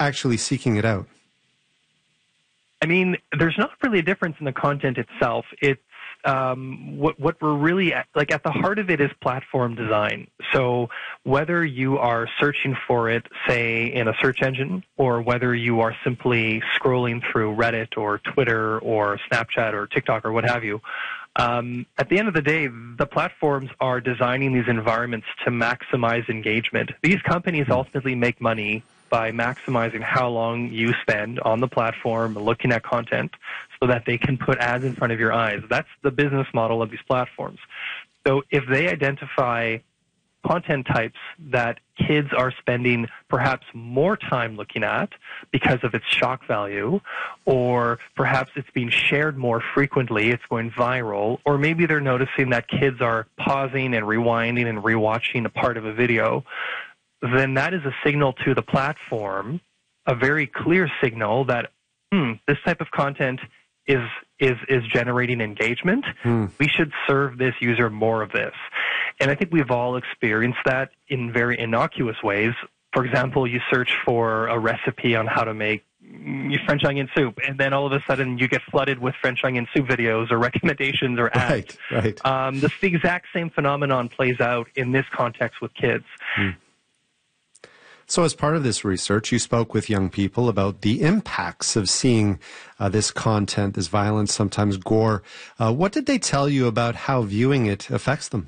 actually seeking it out? I mean, there's not really a difference in the content itself. It's what we're really at the heart of it is platform design. So whether you are searching for it, say, in a search engine, or whether you are simply scrolling through Reddit or Twitter or Snapchat or TikTok or what have you, at the end of the day, the platforms are designing these environments to maximize engagement. These companies ultimately make money by maximizing how long you spend on the platform looking at content so that they can put ads in front of your eyes. That's the business model of these platforms. So if they identify content types that kids are spending perhaps more time looking at because of its shock value, or perhaps it's being shared more frequently, it's going viral, or maybe they're noticing that kids are pausing and rewinding and rewatching a part of a video, then that is a signal to the platform, a very clear signal that this type of content is generating engagement. We should serve this user more of this. And I think we've all experienced that in very innocuous ways. For example, you search for a recipe on how to make French onion soup, and then all of a sudden you get flooded with French onion soup videos or recommendations or ads. Right. The exact same phenomenon plays out in this context with kids. So as part of this research, you spoke with young people about the impacts of seeing this content, this violence, sometimes gore. What did they tell you about how viewing it affects them?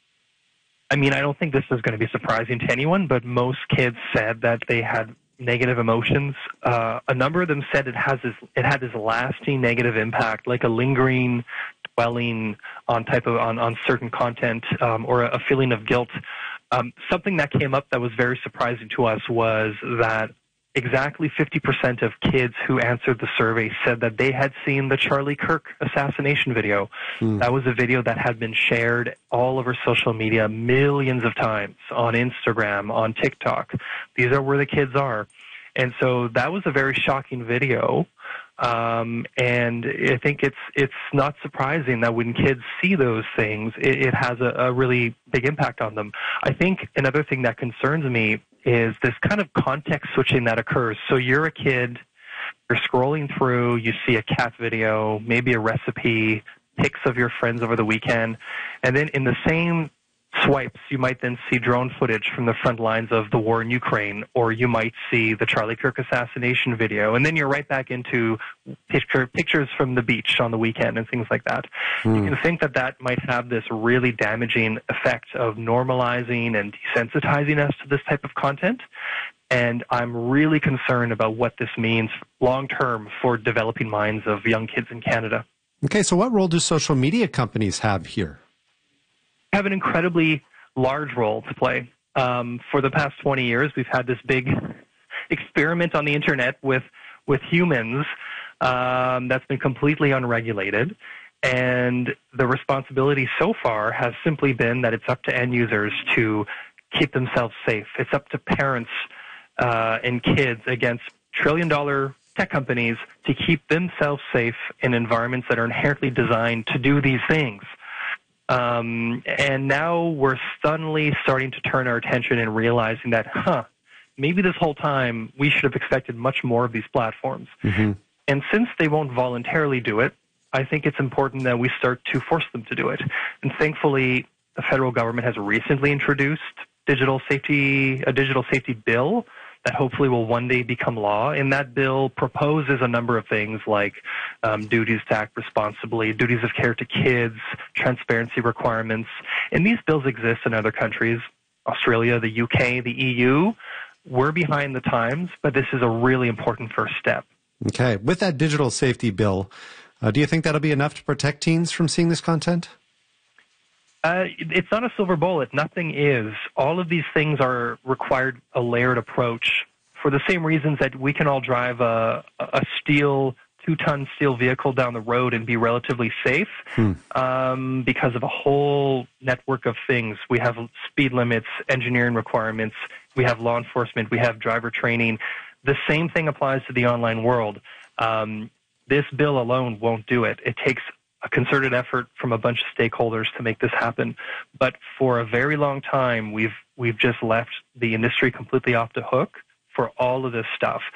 I mean, I don't think this is going to be surprising to anyone, but most kids said that they had negative emotions. A number of them said it had this lasting negative impact, like a lingering dwelling on certain content, or a feeling of guilt. Something that came up that was very surprising to us was that exactly 50% of kids who answered the survey said that they had seen the Charlie Kirk assassination video. That was a video that had been shared all over social media millions of times, on Instagram, on TikTok. These are where the kids are. And so that was a very shocking video. And I think it's not surprising that when kids see those things, it has a really big impact on them. I think another thing that concerns me is this kind of context switching that occurs. So you're a kid, you're scrolling through, you see a cat video, maybe a recipe, pics of your friends over the weekend, and then in the same swipes, you might then see drone footage from the front lines of the war in Ukraine, or you might see the Charlie Kirk assassination video, and then you're right back into pictures from the beach on the weekend and things like that. You can think that might have this really damaging effect of normalizing and desensitizing us to this type of content, and I'm really concerned about what this means long-term for developing minds of young kids in Canada. Okay, so what role do social media companies have here? Have an incredibly large role to play. For the past 20 years, we've had this big experiment on the internet with humans that's been completely unregulated. And the responsibility so far has simply been that it's up to end users to keep themselves safe. It's up to parents and kids against trillion-dollar tech companies to keep themselves safe in environments that are inherently designed to do these things. And now we're suddenly starting to turn our attention and realizing that, maybe this whole time we should have expected much more of these platforms. And since they won't voluntarily do it, I think it's important that we start to force them to do it. And thankfully, the federal government has recently introduced a digital safety bill that hopefully will one day become law. And that bill proposes a number of things like duties to act responsibly, duties of care to kids, transparency requirements. And these bills exist in other countries, Australia, the UK, the EU. We're behind the times, but this is a really important first step. Okay. With that digital safety bill, do you think that'll be enough to protect teens from seeing this content? It's not a silver bullet. Nothing is. All of these things are required a layered approach for the same reasons that we can all drive a 2-ton steel vehicle down the road and be relatively safe because of a whole network of things. We have speed limits, engineering requirements, we have law enforcement, we have driver training. The same thing applies to the online world. This bill alone won't do it. It takes a concerted effort from a bunch of stakeholders to make this happen. But for a very long time, we've just left the industry completely off the hook for all of this stuff.